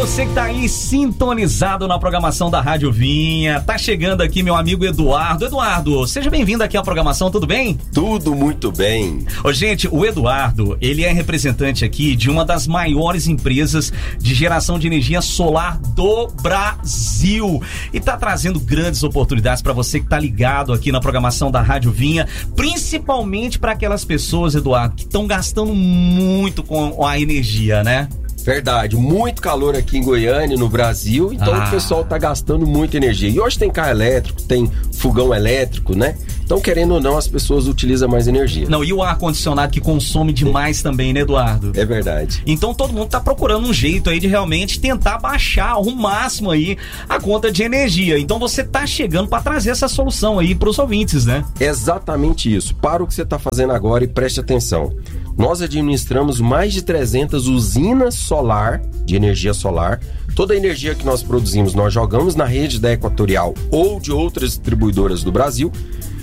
você que tá aí sintonizado na programação da Rádio Vinha. Tá chegando aqui meu amigo Eduardo. Eduardo, seja bem-vindo aqui à programação, tudo bem? Tudo muito bem. Ô, gente, o Eduardo, ele é representante aqui de uma das maiores empresas de geração de energia solar do Brasil. E tá trazendo grandes oportunidades para você que tá ligado aqui na programação da Rádio Vinha, principalmente para aquelas pessoas, Eduardo, que estão gastando muito com a energia, né? Verdade, muito calor aqui em Goiânia, no Brasil, então o pessoal tá gastando muita energia. E hoje tem carro elétrico, tem fogão elétrico, né? Então, querendo ou não, as pessoas utilizam mais energia. Não, e o ar-condicionado que consome demais também, né, Eduardo? É verdade. Então todo mundo tá procurando um jeito aí de realmente tentar baixar o máximo aí a conta de energia. Então você tá chegando para trazer essa solução aí pros ouvintes, né? Exatamente isso. Para o que você tá fazendo agora e preste atenção. Nós administramos mais de 300 usinas solar, de energia solar. Toda a energia que nós produzimos, nós jogamos na rede da Equatorial ou de outras distribuidoras do Brasil.